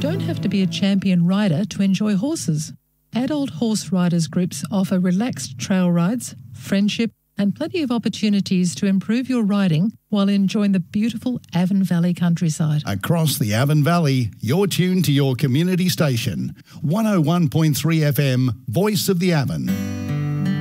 don't have to be a champion rider to enjoy horses. Adult horse riders groups offer relaxed trail rides, friendship, and plenty of opportunities to improve your riding while enjoying the beautiful Avon Valley countryside. Across the Avon Valley, you're tuned to your community station, 101.3 FM, Voice of the Avon.